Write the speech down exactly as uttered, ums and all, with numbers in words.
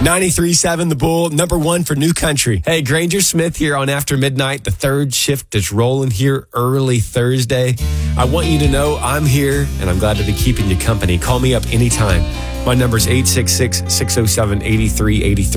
ninety-three point seven The Bull, number one for New Country. Hey, Granger Smith here on After Midnight. The third shift is rolling here early Thursday. I want you to know I'm here, and I'm glad to be keeping you company. Call me up anytime. My number's eight six six, six oh seven, eight three eight three.